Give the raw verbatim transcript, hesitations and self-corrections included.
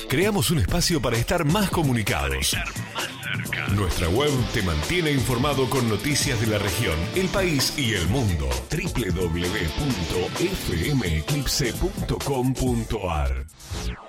creamos un espacio para estar más comunicados. Nuestra web te mantiene informado con noticias de la región, el país y el mundo. doble u doble u doble u punto f m eclipse punto com punto a r